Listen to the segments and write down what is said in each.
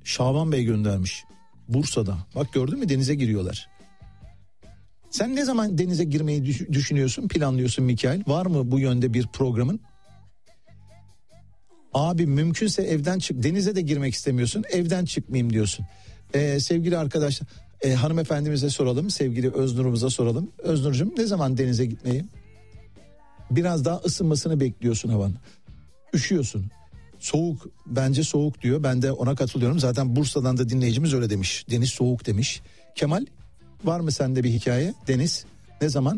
Şaban Bey göndermiş. Bursa'da. Bak gördün mü, denize giriyorlar. Sen ne zaman denize girmeyi düşünüyorsun, planlıyorsun Mikail? Var mı bu yönde bir programın? Abi mümkünse evden çık. Denize de girmek istemiyorsun, evden çıkmayayım diyorsun. Sevgili arkadaşlar, hanımefendimize soralım, sevgili Öznur'umuza soralım. Öznur'cum, ne zaman denize gitmeyi? Biraz daha ısınmasını bekliyorsun havanın. Üşüyorsun. Soğuk, bence soğuk diyor. Ben de ona katılıyorum. Zaten Bursa'dan da dinleyicimiz öyle demiş. Deniz soğuk demiş. Kemal, var mı sende bir hikaye? Deniz ne zaman?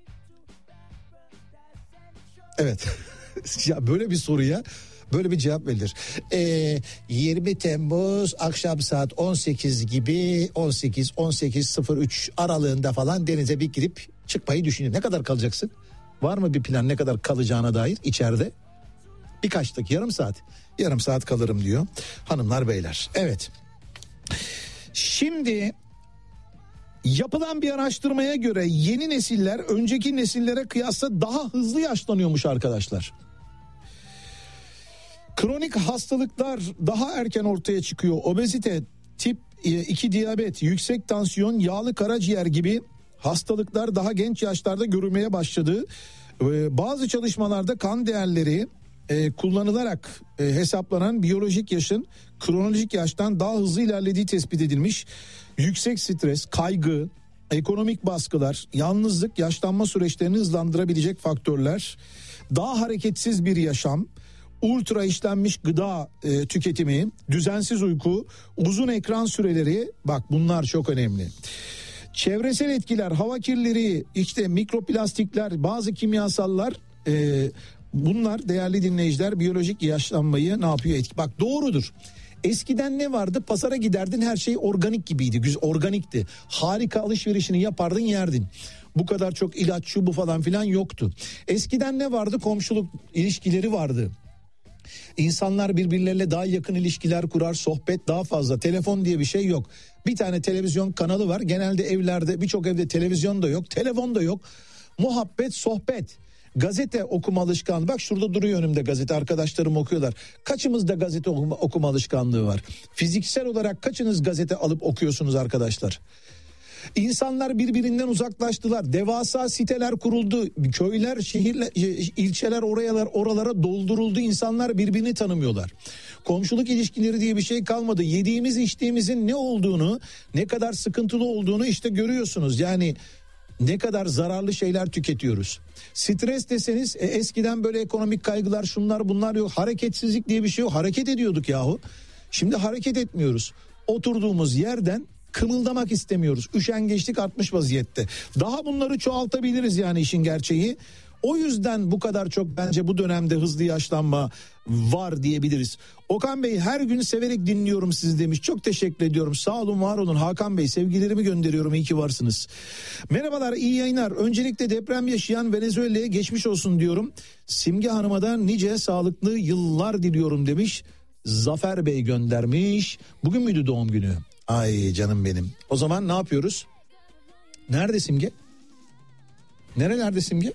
Evet. Ya böyle bir soruya böyle bir cevap verilir. 20 Temmuz akşam saat 18 gibi, 18-18.03 aralığında falan denize bir girip çıkmayı düşünüyorum. Ne kadar kalacaksın? Var mı bir plan, ne kadar kalacağına dair içeride? Birkaç dakika, yarım saat kalırım diyor hanımlar beyler. Evet. Şimdi yapılan bir araştırmaya göre yeni nesiller önceki nesillere kıyasla daha hızlı yaşlanıyormuş arkadaşlar. Kronik hastalıklar daha erken ortaya çıkıyor. Obezite, tip 2 diyabet, yüksek tansiyon, yağlı karaciğer gibi hastalıklar daha genç yaşlarda görülmeye başladı. Bazı çalışmalarda kan değerleri kullanılarak hesaplanan biyolojik yaşın kronolojik yaştan daha hızlı ilerlediği tespit edilmiş. Yüksek stres, kaygı, ekonomik baskılar, yalnızlık yaşlanma süreçlerini hızlandırabilecek faktörler. Daha hareketsiz bir yaşam, ultra işlenmiş gıda tüketimi, düzensiz uyku, uzun ekran süreleri, bak bunlar çok önemli. Çevresel etkiler, hava kirliliği, işte mikroplastikler, bazı kimyasallar, bunlar değerli dinleyiciler biyolojik yaşlanmayı ne yapıyor? Bak doğrudur. Eskiden ne vardı? Pazara giderdin, her şey organik gibiydi. Organikti. Harika, alışverişini yapardın, yerdin. Bu kadar çok ilaç, şu bu falan filan yoktu. Eskiden ne vardı? Komşuluk ilişkileri vardı. İnsanlar birbirleriyle daha yakın ilişkiler kurar, sohbet daha fazla. Telefon diye bir şey yok. Bir tane televizyon kanalı var. Genelde evlerde, birçok evde televizyon da yok, telefon da yok. Muhabbet, sohbet. Gazete okuma alışkanlığı. Bak şurada duruyor önümde gazete, arkadaşlarım okuyorlar. Kaçımızda gazete okuma alışkanlığı var? Fiziksel olarak kaçınız gazete alıp okuyorsunuz arkadaşlar? İnsanlar birbirinden uzaklaştılar. Devasa siteler kuruldu. Köyler, şehirler, ilçeler oralara dolduruldu. İnsanlar birbirini tanımıyorlar. Komşuluk ilişkileri diye bir şey kalmadı. Yediğimiz içtiğimizin ne olduğunu, ne kadar sıkıntılı olduğunu işte görüyorsunuz. Yani ne kadar zararlı şeyler tüketiyoruz. Stres deseniz eskiden böyle ekonomik kaygılar, şunlar bunlar yok. Hareketsizlik diye bir şey yok. Hareket ediyorduk yahu. Şimdi hareket etmiyoruz. Oturduğumuz yerden kımıldamak istemiyoruz. Üşengeçlik artmış vaziyette. Daha bunları çoğaltabiliriz yani, işin gerçeği. O yüzden bu kadar çok bence bu dönemde hızlı yaşlanma var diyebiliriz. Okan Bey, her gün severek dinliyorum sizi demiş. Çok teşekkür ediyorum. Sağ olun, var olun Hakan Bey. Sevgilerimi gönderiyorum. İyi ki varsınız. Merhabalar, iyi yayınlar. Öncelikle deprem yaşayan Venezuela'ya geçmiş olsun diyorum. Simge Hanım'a da nice sağlıklı yıllar diliyorum demiş. Zafer Bey göndermiş. Bugün müydü doğum günü? Ay canım benim. O zaman ne yapıyoruz? Nerede Simge? Nerelerde Simge?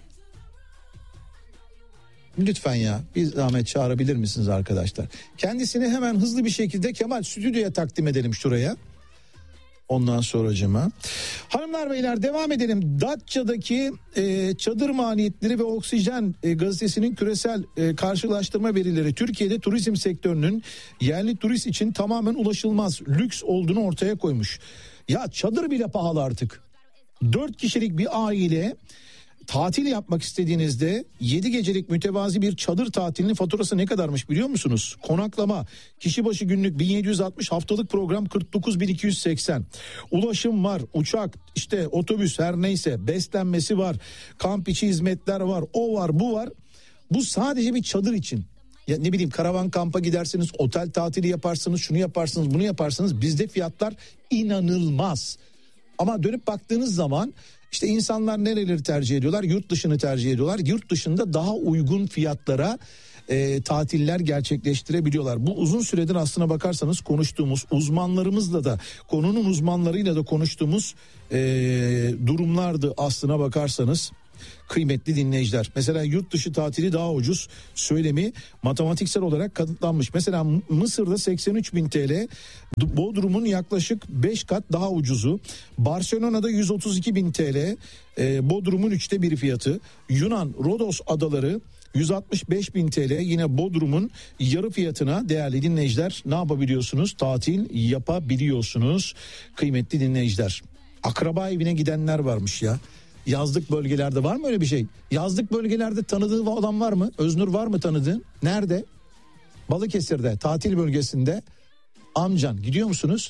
Lütfen ya, bir zahmet çağırabilir misiniz arkadaşlar? Kendisini hemen hızlı bir şekilde Kemal stüdyoya takdim edelim şuraya. Ondan sonracığıma. Hanımlar beyler, devam edelim. Datça'daki çadır maliyetleri ve Oksijen gazetesinin küresel karşılaştırma verileri Türkiye'de turizm sektörünün yerli turist için tamamen ulaşılmaz lüks olduğunu ortaya koymuş. Ya çadır bile pahalı artık. 4 kişilik bir aile tatil yapmak istediğinizde 7 gecelik mütevazi bir çadır tatilinin faturası ne kadarmış biliyor musunuz? Konaklama kişi başı günlük 1760, haftalık program 49.280. Ulaşım var, uçak, işte otobüs, her neyse, beslenmesi var, kamp içi hizmetler var, o var, bu var. Bu sadece bir çadır için. Ya ne bileyim, karavan kampa gidersiniz, otel tatili yaparsınız, şunu yaparsınız, bunu yaparsınız. Bizde fiyatlar inanılmaz. Ama dönüp baktığınız zaman İşte insanlar nereleri tercih ediyorlar? Yurt dışını tercih ediyorlar. Yurt dışında daha uygun fiyatlara tatiller gerçekleştirebiliyorlar. Bu uzun süredir aslına bakarsanız konuştuğumuz uzmanlarımızla da, konunun uzmanlarıyla da konuştuğumuz durumlardı aslına bakarsanız. Kıymetli dinleyiciler. Mesela yurt dışı tatili daha ucuz söylemi matematiksel olarak kanıtlanmış. Mesela Mısır'da 83.000 TL, Bodrum'un yaklaşık 5 kat daha ucuzu. Barcelona'da 132.000 TL, Bodrum'un 1/3 fiyatı. Yunan, Rodos adaları 165.000 TL, yine Bodrum'un yarı fiyatına değerli dinleyiciler ne yapabiliyorsunuz? Tatil yapabiliyorsunuz kıymetli dinleyiciler. Akraba evine gidenler varmış ya. Yazlık bölgelerde var mı öyle bir şey? Yazlık bölgelerde tanıdığı olan var mı? Öznur var mı tanıdığın? Nerede? Balıkesir'de, tatil bölgesinde. Amcan, gidiyor musunuz?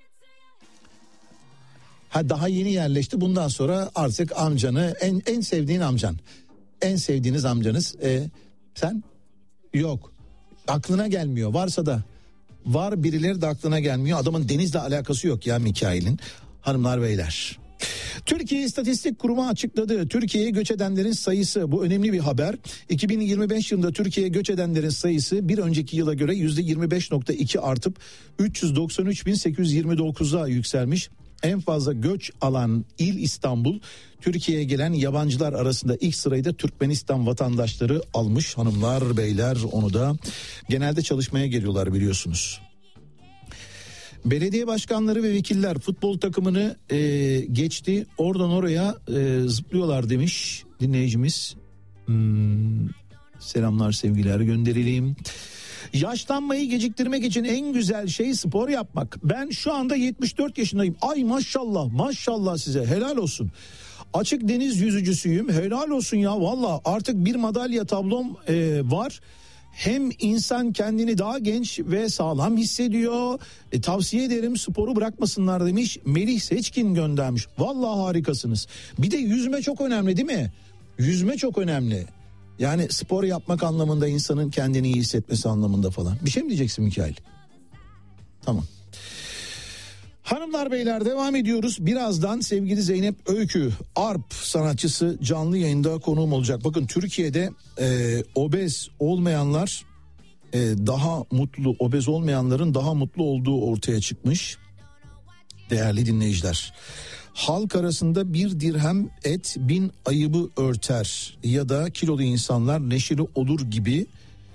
Ha, daha yeni yerleşti. Bundan sonra artık amcanı, en sevdiğin amcan. En sevdiğiniz amcanız. Sen? Yok. Aklına gelmiyor. Varsa da var, birileri de aklına gelmiyor. Adamın denizle alakası yok ya Mikail'in. Hanımlar beyler. Türkiye İstatistik Kurumu açıkladı. Türkiye'ye göç edenlerin sayısı, bu önemli bir haber. 2025 yılında Türkiye'ye göç edenlerin sayısı bir önceki yıla göre %25.2 artıp 393.829'a yükselmiş. En fazla göç alan il İstanbul. Türkiye'ye gelen yabancılar arasında ilk sırayı da Türkmenistan vatandaşları almış hanımlar beyler, onu da genelde çalışmaya geliyorlar biliyorsunuz. Belediye başkanları ve vekiller futbol takımını geçti, oradan oraya zıplıyorlar demiş dinleyicimiz. Selamlar sevgiler gönderelim. Yaşlanmayı geciktirmek için en güzel şey spor yapmak. Ben şu anda 74 yaşındayım. Ay maşallah, maşallah size, helal olsun. Açık deniz yüzücüsüyüm, helal olsun ya, valla artık bir madalya tablom var. Hem insan kendini daha genç ve sağlam hissediyor. Tavsiye ederim, sporu bırakmasınlar demiş. Melih Seçkin göndermiş. Vallahi harikasınız. Bir de yüzme çok önemli değil mi? Yüzme çok önemli. Yani spor yapmak anlamında, insanın kendini iyi hissetmesi anlamında falan. Bir şey mi diyeceksin Mikail? Tamam. Hanımlar beyler, devam ediyoruz. Birazdan sevgili Zeynep Öykü, arp sanatçısı, canlı yayında konuğum olacak. Bakın Türkiye'de obez olmayanlar daha mutlu, obez olmayanların daha mutlu olduğu ortaya çıkmış. Değerli dinleyiciler. Halk arasında bir dirhem et 1000 ayıbı örter ya da kilolu insanlar neşeli olur gibi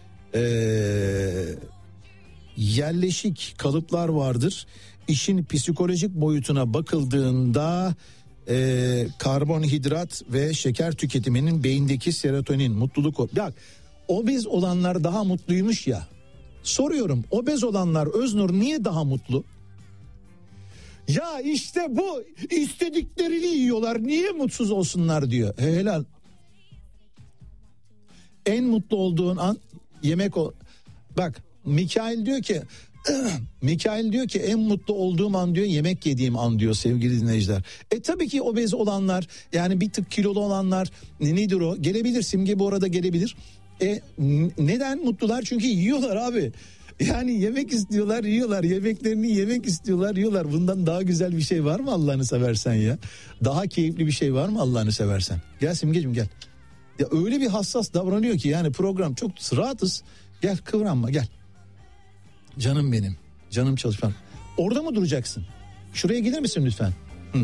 yerleşik kalıplar vardır. İşin psikolojik boyutuna bakıldığında karbonhidrat ve şeker tüketiminin beyindeki serotonin, mutluluk. Bak, obez olanlar daha mutluymuş ya. Soruyorum, obez olanlar Öznur niye daha mutlu? Ya işte bu, istediklerini yiyorlar, niye mutsuz olsunlar diyor. Helal. En mutlu olduğun an yemek o. Bak Mikail diyor ki en mutlu olduğum an diyor yemek yediğim an diyor sevgili dinleyiciler. Tabii ki obez olanlar, yani bir tık kilolu olanlar, nedir o? Gelebilir, Simge bu arada gelebilir. Neden mutlular? Çünkü yiyorlar abi. Yani yemek istiyorlar, yiyorlar. Yemeklerini yemek istiyorlar, yiyorlar. Bundan daha güzel bir şey var mı Allah'ını seversen ya? Daha keyifli bir şey var mı Allah'ını seversen? Gel Simgeciğim gel. Ya öyle bir hassas davranıyor ki yani program çok rahatız. Gel, kıvranma, gel. Canım benim. Canım çalışmam. Orada mı duracaksın? Şuraya gelir misin lütfen? Hı.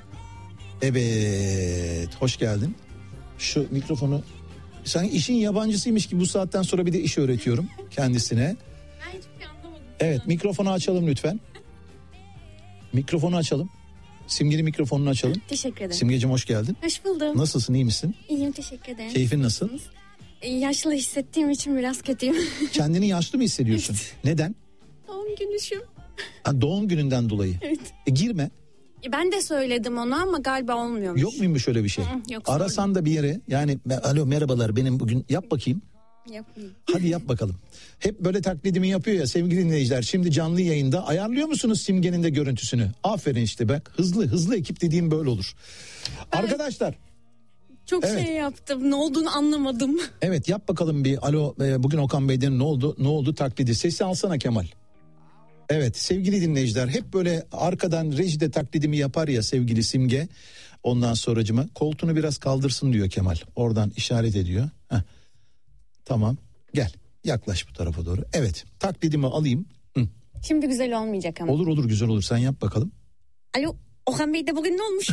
Evet. Hoş geldin. Şu mikrofonu. Sen işin yabancısıymış gibi bu saatten sonra bir de iş öğretiyorum kendisine. Ben hiçbir şey anlamadım. Evet, mikrofonu açalım lütfen. Mikrofonu açalım. Simge'nin mikrofonunu açalım. Teşekkür ederim. Simgeciğim hoş geldin. Hoş buldum. Nasılsın, iyi misin? İyiyim, teşekkür ederim. Keyfin nasıl? Yaşlı hissettiğim için biraz kötüyüm. Kendini yaşlı mı hissediyorsun? Evet. Neden? Doğum günüşüm. Ha, doğum gününden dolayı. Evet. Girme. Ben de söyledim ona ama galiba olmuyormuş. Yok muymuş öyle bir şey? Yok, arasan da bir yere, yani alo merhabalar benim bugün, yap bakayım. Yapmayayım. Hadi yap bakalım. Hep böyle taklidimi yapıyor ya sevgili dinleyiciler. Şimdi canlı yayında ayarlıyor musunuz Simge'nin de görüntüsünü? Aferin işte bak. Hızlı ekip dediğim böyle olur. Evet. Arkadaşlar. Çok Evet. şey yaptım. Ne olduğunu anlamadım. Evet, yap bakalım bir alo, bugün Okan Bey'den ne oldu taklidi. Sesi alsana Kemal. Evet sevgili dinleyiciler, hep böyle arkadan rejide taklidimi yapar ya sevgili Simge. Ondan sonracıma koltuğunu biraz kaldırsın diyor Kemal. Oradan işaret ediyor. Heh. Tamam, gel yaklaş bu tarafa doğru. Evet, taklidimi alayım. Hı. Şimdi güzel olmayacak ama. Olur güzel olur, sen yap bakalım. Alo. Okan Bey de bugün ne olmuş?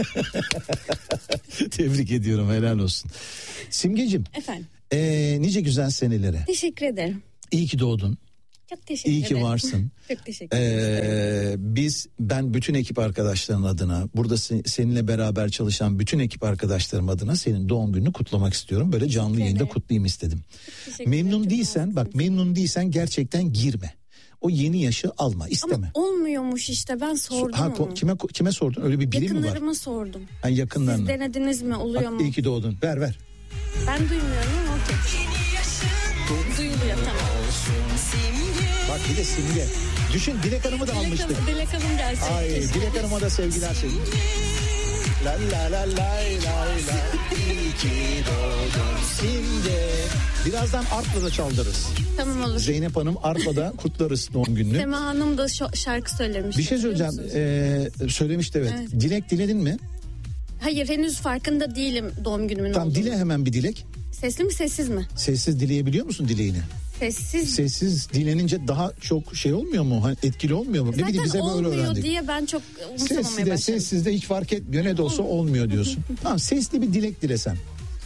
Tebrik ediyorum, helal olsun. Simgeciğim. Efendim. Nice güzel senelere. Teşekkür ederim. İyi ki doğdun. Çok teşekkür İyi ederim. ki varsın. Çok teşekkür ederim. Ben bütün ekip arkadaşların adına, burada seninle beraber çalışan bütün ekip arkadaşlarım adına senin doğum gününü kutlamak istiyorum. Böyle canlı yayında kutlayayım istedim. Memnun değilsen, bak memnun değilsen gerçekten girme. O yeni yaşı alma, isteme. Ama olmuyormuş işte, ben sordum onu. Kime sordun? Öyle bir birim mi var? Yakınlarıma sordum. Yani yakınlarına. Siz denediniz mi, oluyor mu? İyi ki doğdun. Ver. Ben duymuyorum ama okey. Duyuluyor, tamam. Bak bir de Simge. Düşün, Dilek Hanım'ı da almıştık. Dilek Hanım gelsin. Ay, Dilek Hanım'a da sevgiler sevgiler. La la la la la la. İyi ki doğdun Simge. Birazdan arpla da çaldırırız. Tamam, olur. Zeynep Hanım arpa'da kutlarız doğum gününü. Sema Hanım da şarkı söylemiş. Bir şey söyleyeceğim. Söylemişti evet. Dilek diledin mi? Hayır, henüz farkında değilim doğum günümün Tamam, olduğunu. dile hemen bir dilek. Sesli mi, sessiz mi? Sessiz dileyebiliyor musun dileğini? Sessiz dilenince daha çok şey olmuyor mu? Hani etkili olmuyor mu? Zaten ne bileyim, biz hep öyle olmuyor öğrendik. diye ben çok umursamamaya başladım. Sessizde hiç fark etmiyor. Ne de olsa olmuyor diyorsun. Tamam, sesli bir dilek dilesen.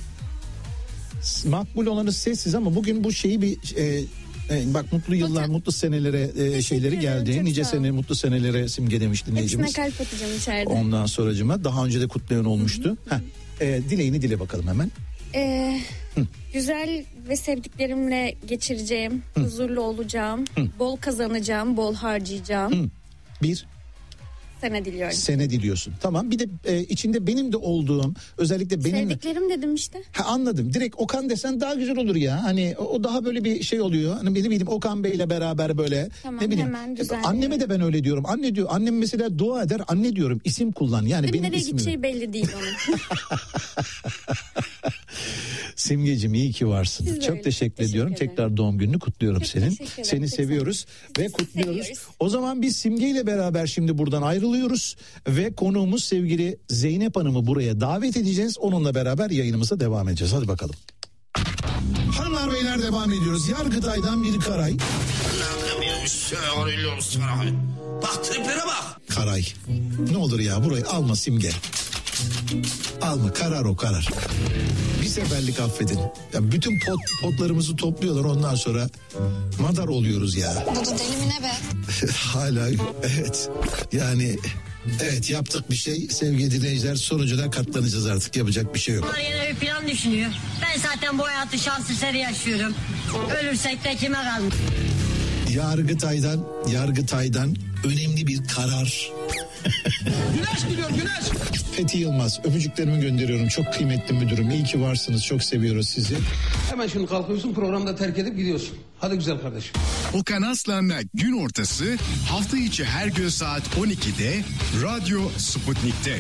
Makbul olanı sessiz ama bugün bu şeyi bir bak mutlu yıllar, mutlu senelere şeyleri geldi. Nice sene, mutlu senelere Simge demiş dinleyicimiz. Hepsine kalp atacağım içeride. Ondan sonracıma daha önce de kutlayan olmuştu. Dileğini dile bakalım hemen. Güzel ve sevdiklerimle geçireceğim, huzurlu olacağım, bol kazanacağım, bol harcayacağım. Bir sene diliyorum. Sene diliyorsun. Tamam, bir de içinde benim de olduğum, özellikle benim... Sevdiklerim dedim işte. Anladım. Direkt Okan desen daha güzel olur ya. Hani o daha böyle bir şey oluyor. Hani ne bileyim, Okan Bey'le beraber böyle. Tamam, ne bileyim. hemen güzel. Anneme de ben öyle diyorum. Anne diyor. Annem mesela dua eder. Anne diyorum. İsim kullan. Yani benim nereye ismim. gideceği belli değil onun. Simgeciğim, iyi ki varsın. Siz de Çok öyle, teşekkür ediyorum. ederim. Tekrar doğum gününü kutluyorum Çok senin. teşekkür ederim. Seni Çok seviyoruz ve kutluyoruz. seviyoruz. O zaman biz Simge ile beraber şimdi buradan ayrılıyoruz ve konuğumuz sevgili Zeynep Hanım'ı buraya davet edeceğiz. Onunla beraber yayınımıza devam edeceğiz. Hadi bakalım. Hanımlar beyler, devam ediyoruz. Yargıtay'dan bir karay. Bak triplere bak. Karay. Ne olur ya, burayı alma Simge. Alma, karar o karar. Bir seferlik affedin. Ya bütün potlarımızı topluyorlar, ondan sonra madar oluyoruz ya. Bu da deli mi ne be? Hala evet. Yani evet, yaptık bir şey sevgili dinleyiciler, sonucu da katlanacağız artık, yapacak bir şey yok. Bunlar yine bir plan düşünüyor. Ben zaten bu hayatı şans eseri yaşıyorum. Ölürsek de kime kalmış? Yargıtay'dan önemli bir karar. Güneş gidiyor güneş. Fethi Yılmaz, öpücüklerimi gönderiyorum. Çok kıymetli müdürüm. İyi ki varsınız. Çok seviyoruz sizi. Hemen şimdi kalkıyorsun, programda terk edip gidiyorsun. Hadi güzel kardeşim. Okan Aslan'la Gün Ortası hafta içi her gün saat 12'de Radyo Sputnik'te.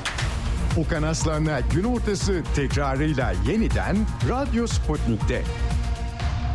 Okan Aslan'la Gün Ortası tekrarıyla yeniden Radyo Sputnik'te.